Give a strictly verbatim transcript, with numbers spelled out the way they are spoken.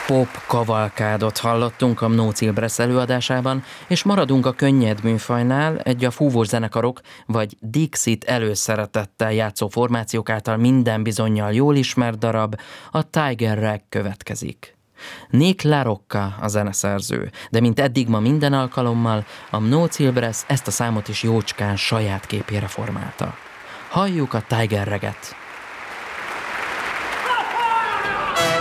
pop kavalkádot hallottunk a Mnóc Ilbresz előadásában, és maradunk a könnyed műfajnál, egy a fúvós zenekarok vagy Dixit előszeretettel játszó formációk által minden bizonnyal jól ismert darab, a Tiger Rag következik. Nick LaRocca a zeneszerző, de mint eddig ma minden alkalommal, a Mnóc Ilbresz ezt a számot is jócskán saját képére formálta. Halljuk a Tiger Raget!